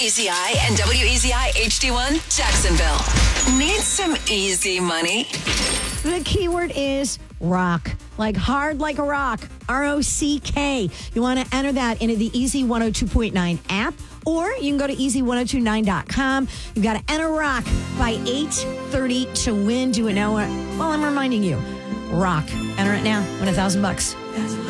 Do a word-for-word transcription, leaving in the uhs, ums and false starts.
E Z I and W E Z I H D one Jacksonville. Need some easy money? The keyword is rock. Like hard like a rock. R O C K. You want to enter that into the Easy one oh two point nine app, or you can go to easy one oh two nine dot com. You've got to enter rock by eight thirty to win. Do it now. Well, I'm reminding you. Rock. Enter it now. Win a thousand bucks.